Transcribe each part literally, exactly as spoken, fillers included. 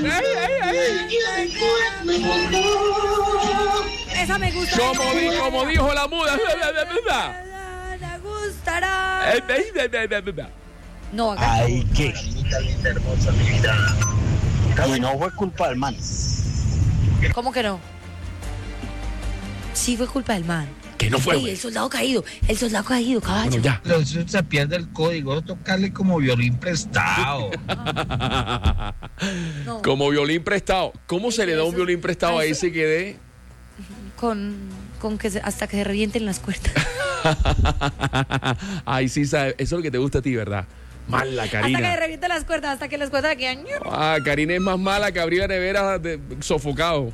Esa me gusta. Como, di, como dijo la muda. Me gustará. No, acá. Ay, qué. Y no fue culpa del man. ¿Cómo que no? Sí fue culpa del man. Que no fue. Ey, el soldado caído, el soldado caído, caballo. Bueno, ya. Entonces se pierde el código, tocarle como violín prestado. No. Como violín prestado. ¿Cómo se le da un violín prestado a ese que dé? Con, con que se, hasta que se revienten las cuerdas. Ay, sí, sabe. Eso es lo que te gusta a ti, ¿verdad? Mala, Karina. Hasta que se revienten las cuerdas, hasta que las cuerdas quedan. Ah, Karina es más mala que abrir la nevera de, sofocado.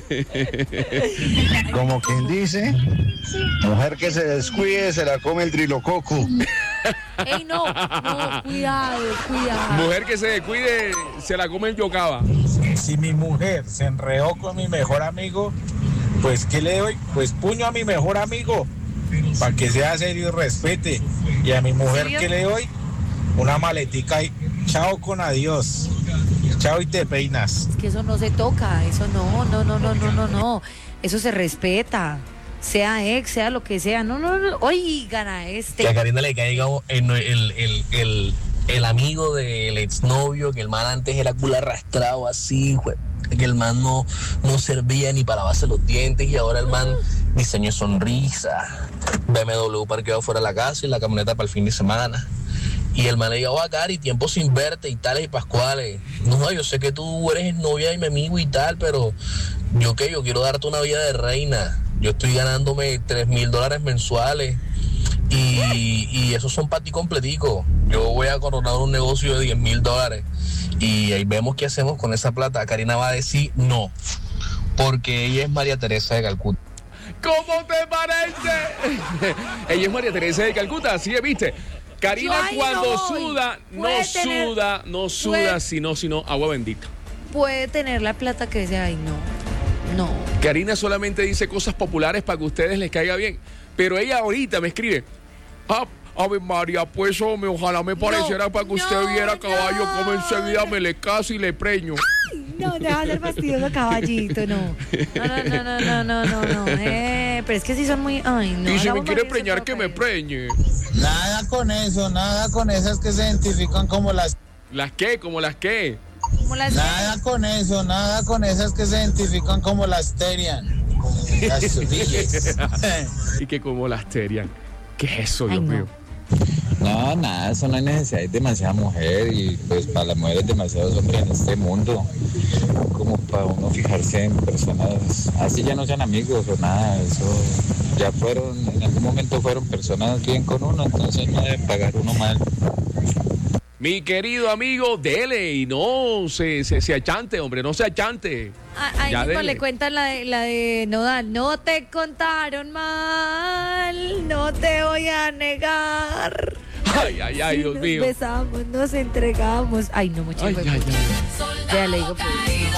Como quien dice, mujer que se descuide se la come el trilococo. Ey, no, no, cuidado, cuidado. Mujer que se descuide se la come el yocaba. Si mi mujer se enredó con mi mejor amigo, pues ¿qué le doy? Pues puño a mi mejor amigo, para que sea serio y respete. Y a mi mujer, ¿qué le doy? Una maletica y chao con adiós. Chao y te peinas. Es que eso no se toca, eso no, no, no, no, no, no, no. Eso se respeta. Sea ex, sea lo que sea. No, no, no. Oigan a este. Que a Karina le caiga el, el, el, el, el amigo del exnovio, que el man antes era culo arrastrado así, güey. Que el man no, no servía ni para lavarse los dientes y ahora el man diseñó sonrisa, B M W parqueado fuera de la casa y la camioneta para el fin de semana. Y el man le dijo, a Cari, tiempo sin verte y tales y pascuales. No, yo sé que tú eres novia y mi amigo y tal, pero yo qué, yo quiero darte una vida de reina. Yo estoy ganándome tres mil dólares mensuales y, y esos son para ti completico. Yo voy a coronar un negocio de diez mil dólares y ahí vemos qué hacemos con esa plata. Karina va a decir no, porque ella es María Teresa de Calcuta. ¿Cómo te parece? Ella es María Teresa de Calcuta, así es, ¿viste? Karina Yo ahí cuando no voy. suda, no Puede tener- suda, no suda, puede- sino, sino agua bendita. Puede tener la plata que dice, ay, no, no. Karina solamente dice cosas populares para que a ustedes les caiga bien. Pero ella ahorita me escribe, ah, Ave María, pues hombre, ojalá me pareciera No, para que usted no, viera caballo no. como enseguida me le caso y le preño. No, deja de ser fastidioso, caballito, no. No, no, no, no, no, no, no. Eh, pero es que sí son muy, ay, no. Y si me hagamos quiere morir, preñar, eso que toca me ir. preñe. Nada con eso, nada con esas que se identifican como las... ¿Las qué? ¿Como las qué? Como las- Nada con eso, nada con esas que se identifican como las Terian. Las sudillas. Y que como las terian. ¿Qué es eso, Ay, Dios no. mío? No, nada, eso no hay necesidad, hay demasiada mujer y pues para las mujeres demasiados hombres en este mundo, como para uno fijarse en personas, así ya no sean amigos o nada, eso ya fueron, en algún momento fueron personas bien con uno, entonces no debe pagar uno mal. Mi querido amigo, dele y no se, se, se achante, hombre, no se achante. Ah, ahí Ya mismo dele. le cuentan la de, la de Nodal. No te contaron mal, no te voy a negar. Ay, ay, ay, Si Dios nos mío. besamos, nos entregamos. Ay, no, mucho. Ay, ay, ay. Ya le digo, pues.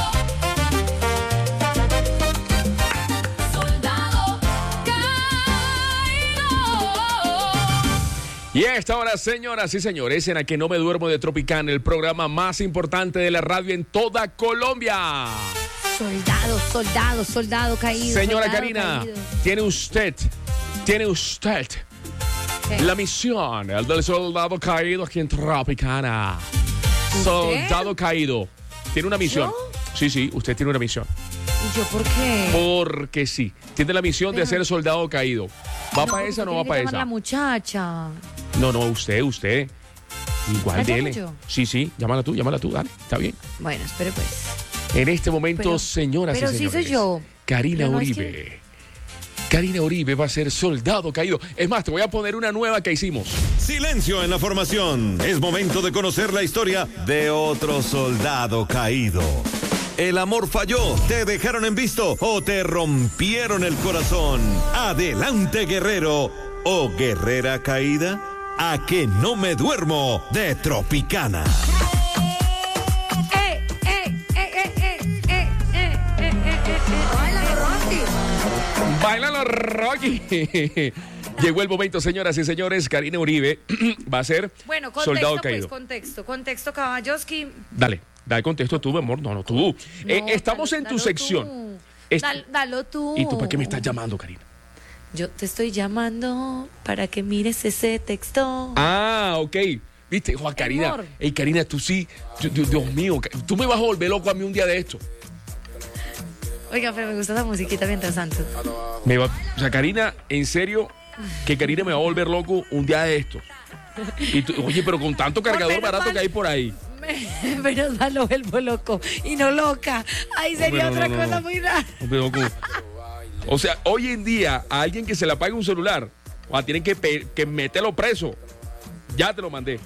Y a esta hora, señoras y señores, en la que no me duermo de Tropicana, el programa más importante de la radio en toda Colombia. Soldado, soldado, soldado caído. Señora soldado Karina, caído. tiene usted, tiene usted ¿Qué? la misión, el del soldado caído aquí en Tropicana. ¿Usted? Soldado caído. Tiene una misión. ¿Yo? Sí, sí, usted tiene una misión. ¿Y yo por qué? Porque sí. Tiene la misión de Pero- ser soldado caído. ¿Va No, para esa o no va tiene que para llamar esa? la muchacha. No, no, usted, usted. Igual ¿La llamo dele. yo? Sí, sí, llámala tú, llámala tú, dale, está bien. Bueno, espere pues. En este momento, Pero- señoras pero y sí señores. soy yo. Karina Pero no es Uribe. Karina Uribe va a ser soldado caído. Es más, te voy a poner una nueva que hicimos. Silencio en la formación. Es momento de conocer la historia de otro soldado caído. El amor falló, te dejaron en visto o te rompieron el corazón. Adelante, guerrero o guerrera caída. A que no me duermo de Tropicana. ¡Eh, eh, eh, eh, eh, eh, eh, eh, eh, eh, eh! ¡Báilalo, Rocky! Bailalo, Rocky. Llegó el momento, señoras y señores. Karina Uribe va a ser Bueno, soldado contexto, pues, caído. contexto, contexto, Caballoski. Dale, Da el contexto tú, mi amor. No, no, tú. Eh, No, estamos dalo- en tu dalo sección. tú. Es- Dal- dalo tú. ¿Y tú para qué me estás llamando, Karina? Yo te estoy llamando para que mires ese texto. Ah, ok. Viste, Juan Karina. Amor. Ey, Karina, tú sí. Dios, Dios- Dios mío, tú me vas a volver loco a mí un día de esto. Oiga, pero me gusta esa musiquita mientras tanto. Me va, o sea, Karina, en serio, que Karina me va a volver loco un día de esto. Y tú- oye, pero con tanto cargador menos barato mal. que hay por ahí. Menos mal lo vuelvo loco y no loca. Ahí sería Bueno, no, otra no, cosa no. muy rara. Pero como- O sea, hoy en día, a alguien que se le apague un celular, o tienen que, pe- que meterlo preso. Ya te lo mandé.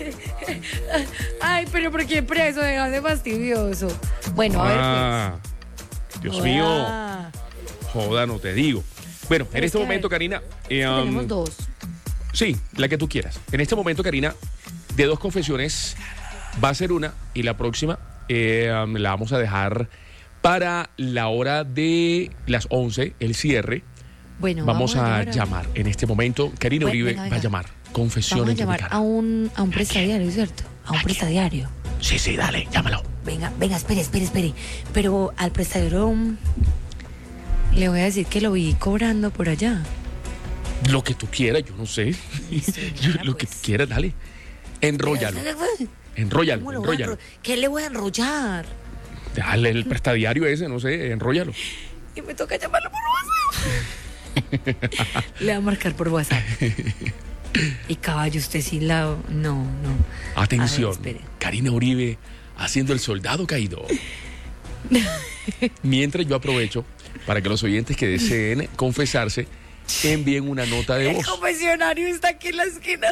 Ay, pero ¿por qué preso? Déjame fastidioso. Bueno, a ver, Ah, Dios pues. mío. Joda. Joda, no te digo. Bueno, Pero en es este que, a momento, ver, Karina. eh, Es que um, tenemos dos. Sí, la que tú quieras. En este momento, Karina, de dos confesiones, va a ser una y la próxima eh, um, la vamos a dejar para la hora de las once, el cierre. Bueno, Vamos, a, llamar llamar en este momento. Karina Bueno, Uribe venga, va a venga. llamar. Vamos Confesiones a llamar de mi a cara. un, a un prestadiario, ¿cierto? A un prestadiario. Sí, sí, dale, llámalo. Venga, venga, espere, espere, espere. Pero al prestadero mm, le voy a decir que lo vi cobrando por allá. Lo que tú quieras, yo no sé. Yo- venga, lo que pues. tú quieras, dale. Enróllalo. Enróllalo, ¿Cómo lo voy a enróllalo. enro- ¿Qué le voy a enrollar? Dale el prestadiario ese, no sé, enróllalo. Y me toca llamarlo por WhatsApp. Le va a marcar por WhatsApp. Y caballo, usted sí la... No, no. Atención, A ver, espere. Karina Uribe haciendo el soldado caído. Mientras yo aprovecho para que los oyentes que deseen confesarse envíen una nota de El voz. confesionario está aquí en la esquina.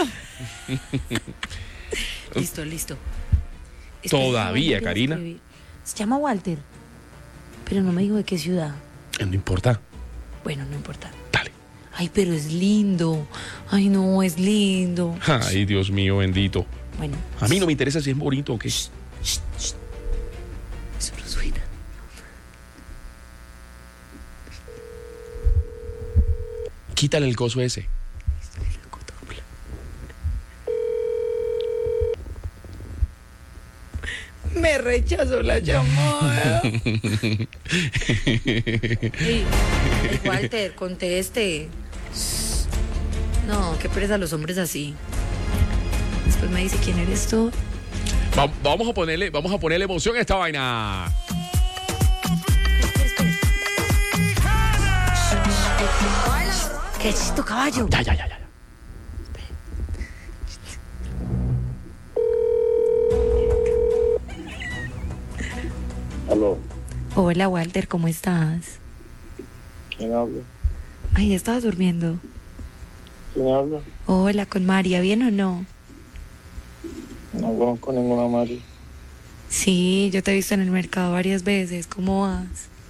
Listo, listo. Espere, Todavía, no, no, Karina. escribir. Se llama Walter, pero no me dijo de qué ciudad. No importa, Bueno, no importa. dale. Ay, pero es lindo. Ay, no, es lindo. Ay, Dios mío, bendito. Bueno, A mí no me interesa si es bonito o qué. eso no suena. Quítale el coso ese. Me rechazó la llamada. Ey, ey, Walter, conteste. No, qué pereza los hombres así. Después me dice quién eres tú. Va- vamos a ponerle, vamos a ponerle emoción a esta vaina. ¿Qué es tu caballo? Ya, ya, ya, ya. Aló, Hola, Walter, ¿cómo estás? ¿quién habla? Ay, estabas durmiendo. ¿Quién habla? Hola, con María, ¿bien o no? No conozco ninguna María. Sí, yo te he visto en el mercado varias veces. ¿Cómo vas?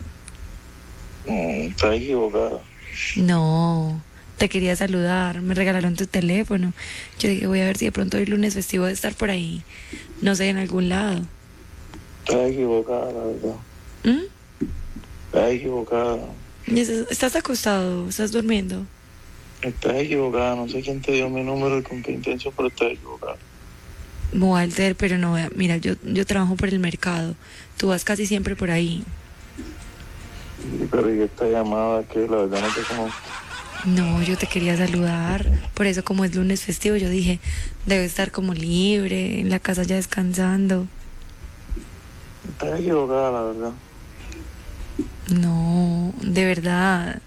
Mm, estás equivocada. No, te quería saludar. Me regalaron tu teléfono. Yo dije, voy a ver si de pronto hoy lunes festivo de estar por ahí. No sé, en algún lado. Estás equivocada, la verdad. ¿Mm? Estás equivocada. ¿Y estás- ¿Estás acostado? ¿Estás durmiendo? Estás equivocada. No sé quién te dio mi número y con qué intención, pero estás equivocada. Walter, pero no, vea, mira, yo, yo trabajo por el mercado. Tú vas casi siempre por ahí. Sí, pero ¿y esta llamada que la verdad no te conozco? No, yo te quería saludar. Por eso, como es lunes festivo, yo dije, debe estar como libre, en la casa ya descansando. Estás equivocada, la verdad. No, de verdad.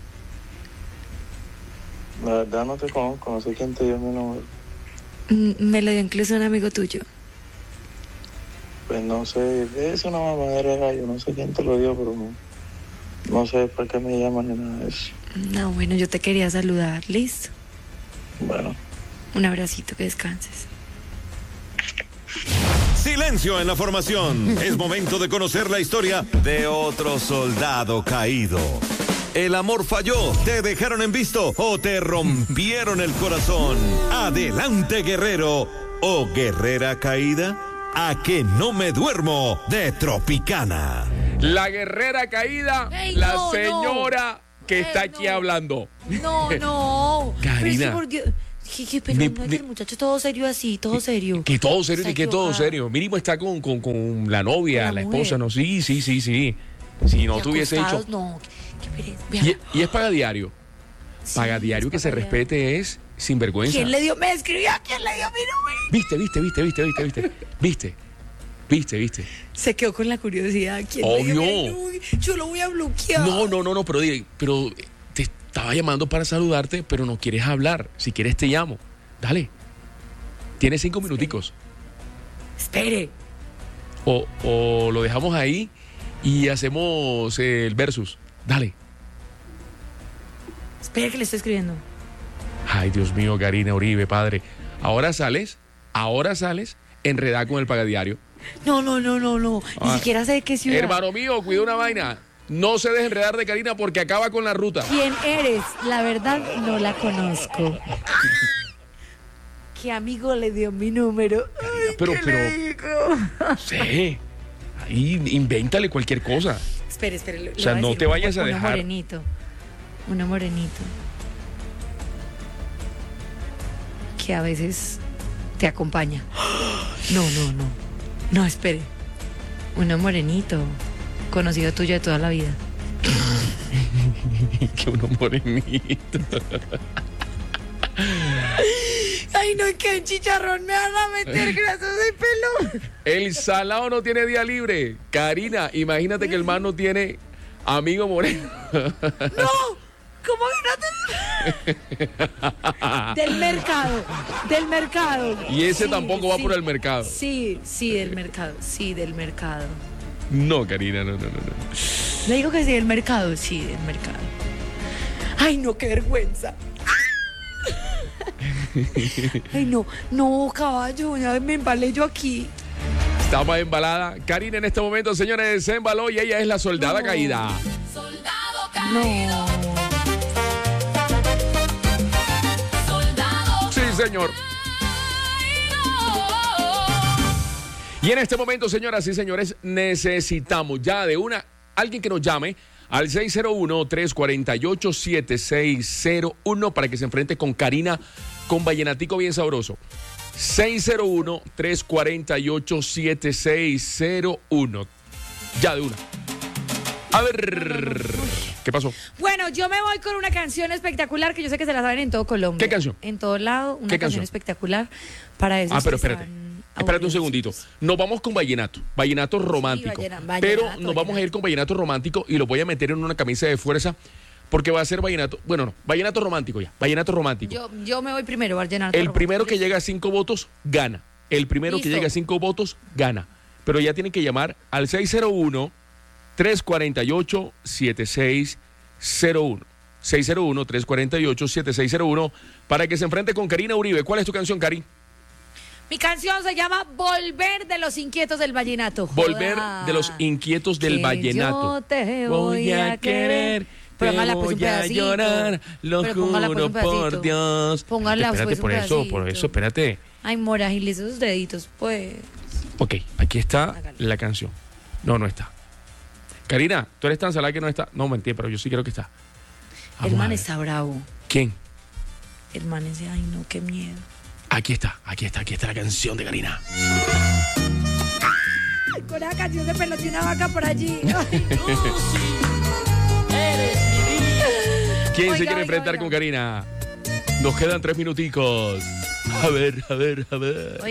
La verdad no te conozco. No sé quién te dio mi número. Mm, Me lo dio incluso un amigo tuyo. Pues no sé. Es una mamadera de gallo. No sé quién te lo dio, pero no. No sé para qué me llaman ni nada de eso. No, bueno, yo te quería saludar. Listo. Bueno. Un abracito, que descanses. Silencio en la formación. Es momento de conocer la historia de otro soldado caído. El amor falló, te dejaron en visto o te rompieron el corazón. Adelante, guerrero o guerrera caída. A que no me duermo de Tropicana. La guerrera caída, Ey, la no, señora que Ey, está aquí no. hablando. No, no. Karina. Pero es que por Dios, ¿Qué, qué, pero Ni- no es ni- que el muchacho todo serio así, todo serio. Que todo serio, Está que todo equivocado. serio. Mínimo está con, con, con la novia, Con la la, mujer. esposa, no, sí, sí, sí, sí. Si no Y te hubiese hecho. acostados, No, qué, qué pereza. Vea. Y, y es paga diario. Sí, Paga diario es que se paga diario. respete es sinvergüenza. ¿Quién le dio? Me escribió, ¿quién le dio mi número? Viste, viste, viste, viste, viste, viste. Viste, viste, viste. Se quedó con la curiosidad. ¿Quién Obvio. le dio mi número? Yo lo voy a bloquear. No, no, no, no, pero, dile, pero te estaba llamando para saludarte, pero no quieres hablar. Si quieres te llamo. Dale. Tienes cinco minuticos. Espere. O, o lo dejamos ahí y hacemos eh, el versus. Dale. Espere que le estoy escribiendo. Ay, Dios mío, Karina Uribe, padre. Ahora sales, ahora sales enredada con el pagadiario. No, no, no, no, no. Ni Ah. siquiera sé de qué ciudad. Hermano mío, cuida una vaina. No se deje enredar de Karina porque acaba con la ruta. ¿Quién eres? La verdad no la conozco. ¿Qué amigo le dio mi número? Ay, pero, ¿qué pero, le digo? sí. Ahí invéntale cualquier cosa. Espere, espere. le- O le sea, voy no decir te uno- vayas a uno dejar. morenito. Uno morenito. Que a veces te acompaña. No, no, no. No, espere. Uno morenito. Conocido tuyo de toda la vida. Que uno morenito. Ay, no, que en chicharrón me van a meter grasas de pelo. El salado no tiene día libre. Karina, imagínate que el man no tiene amigo moreno. No, ¿cómo que no te... Del mercado, del mercado. Y ese Sí, tampoco va sí. por el mercado. Sí, sí, del mercado, sí, del mercado. No, Karina, no, no, no, no. Le digo que sí, del mercado, sí, del mercado. Ay, no, qué vergüenza. Ay, no, no, caballo, ya me embalé yo aquí. Está más embalada. Karina en este momento, señores, se embaló y ella es la soldada No. caída. No. Sí, señor. Y en este momento, señoras y señores, necesitamos ya de una, alguien que nos llame al seis cero uno, tres cuatro ocho, siete seis cero uno para que se enfrente con Karina con vallenatico bien sabroso. seis cero uno, tres cuatro ocho, siete seis cero uno. Ya de una. A ver, ¿qué pasó? Bueno, yo me voy con una canción espectacular que yo sé que se la saben en todo Colombia. ¿Qué canción? En todo lado, una ¿Qué canción canción? espectacular. Para eso Ah, pero ustedes espérate. están Espérate un aburridos. segundito. Nos vamos con vallenato. Vallenato romántico. vallena- vallenato, pero nos vamos vallenato. a ir con vallenato romántico y lo voy a meter en una camisa de fuerza porque va a ser vallenato. Bueno, no. Vallenato romántico ya. Vallenato romántico. Yo, yo me voy primero, va a llenar. El primero que llega a cinco votos, gana. El primero que Listo. llega a cinco votos, gana. Pero ya tienen que llamar al seis cero uno, tres cuatro ocho, siete seis cero uno. seis cero uno, tres cuatro ocho, siete seis cero uno para que se enfrente con Karina Uribe. ¿Cuál es tu canción, Cari? Mi canción se llama Volver de los Inquietos del Vallenato. Volver Joda. de los inquietos del Que vallenato. Yo te voy a querer. Pero te póngala, pues, un voy a pedacito. llorar, lo Pero póngala, pues, juro un por pedacito. Dios. Póngala, espérate, pues, un por eso, por pedacito. eso, espérate. Ay, Mora, agiliza esos deditos, pues. Ok, aquí está Hágale. la canción. No, no está. Karina, tú eres tan salada que no está. No, mentira, pero yo sí creo que está. Vamos El a man ver. está bravo. ¿Quién? El man ese, ay, no, qué miedo. Aquí está, aquí está, aquí está la canción de Karina. Ay, con esa canción de pelote una vaca por allí. Ay, ¿Quién Oiga, se quiere oiga, enfrentar oiga. con Karina? Nos quedan tres minuticos. A ver, a ver, a ver.